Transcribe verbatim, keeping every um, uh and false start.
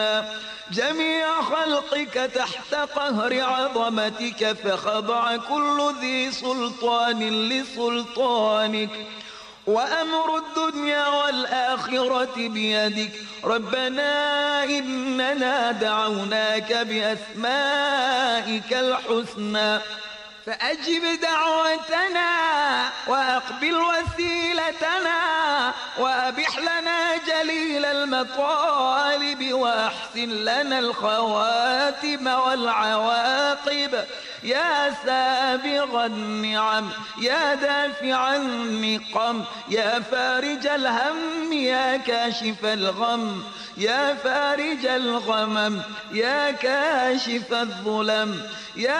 جميع خلقك تحت قهر عظمتك، فخضع كل ذي سلطان لسلطانك، وأمر الدنيا والآخرة بيدك. ربنا إننا دعوناك بأسمائك الحسنى فأجب دعوتنا وأقبل وسيلتنا، وأبح لنا جليل المطالب، وأحسن لنا الخواتم والعواقب. يا سابغ النعم، يا دافع النقم، يا فارج الهم، يا كاشف الغم، يا فارج الغمم، يا كاشف الظلم، يا